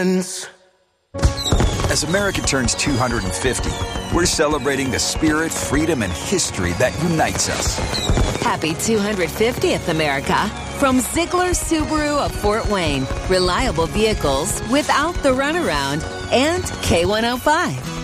friends. As America turns 250, we're celebrating the spirit, freedom, and history that unites us. Happy 250th, America. From Ziegler Subaru of Fort Wayne. Reliable vehicles without the runaround. And K105.